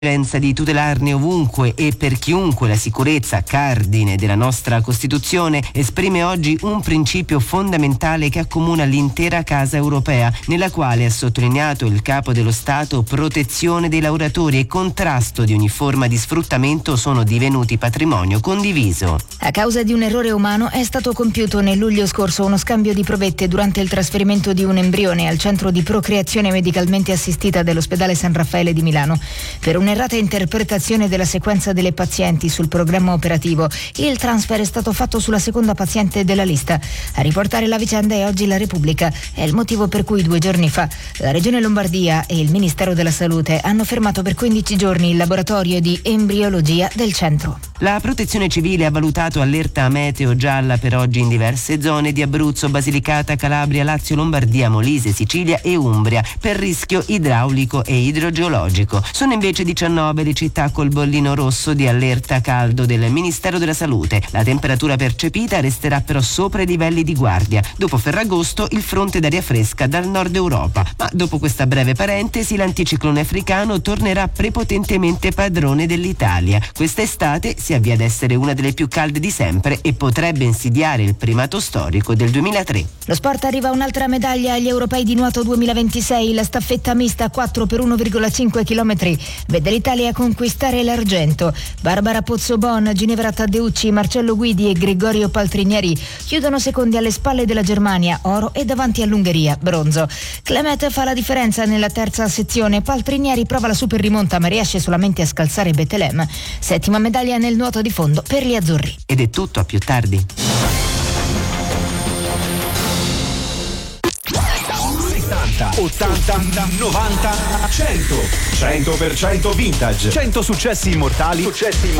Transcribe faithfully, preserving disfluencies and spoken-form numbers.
di tutelarne ovunque e per chiunque la sicurezza, cardine della nostra Costituzione, esprime oggi un principio fondamentale che accomuna l'intera Casa Europea, nella quale ha sottolineato il Capo dello Stato: protezione dei lavoratori e contrasto di ogni forma di sfruttamento sono divenuti patrimonio condiviso. A causa di un errore umano è stato compiuto nel luglio scorso uno scambio di provette durante il trasferimento di un embrione al centro di procreazione medicalmente assistita dell'ospedale San Raffaele di Milano. Per un errata interpretazione della sequenza delle pazienti sul programma operativo, il transfer è stato fatto sulla seconda paziente della lista. A riportare la vicenda è oggi la Repubblica. È il motivo per cui due giorni fa la Regione Lombardia e il Ministero della Salute hanno fermato per quindici giorni il laboratorio di embriologia del centro. La Protezione Civile ha valutato allerta meteo gialla per oggi in diverse zone di Abruzzo, Basilicata, Calabria, Lazio, Lombardia, Molise, Sicilia e Umbria per rischio idraulico e idrogeologico. Sono invece diciannove le città col bollino rosso di allerta caldo del Ministero della Salute. La temperatura percepita resterà però sopra i livelli di guardia. Dopo Ferragosto il fronte d'aria fresca dal nord Europa. Ma dopo questa breve parentesi l'anticiclone africano tornerà prepotentemente padrone dell'Italia. Quest'estate si avvia ad essere una delle più calde di sempre e potrebbe insidiare il primato storico del duemilatré. Lo sport arriva un'altra medaglia agli europei di nuoto duemilaventisei. La staffetta mista quattro per uno virgola cinque chilometri vede l'Italia a conquistare l'argento. Barbara Pozzobon, Ginevra Taddeucci, Marcello Guidi e Gregorio Paltrinieri chiudono secondi alle spalle della Germania, oro, e davanti all'Ungheria, bronzo. Clemet fa la differenza nella terza sezione. Paltrinieri prova la super rimonta ma riesce solamente a scalzare Betlem. Settima medaglia nel nuoto di fondo per gli azzurri. Ed è tutto, a più tardi. ottanta, novanta, cento cento per cento vintage, cento successi immortali, successi immortali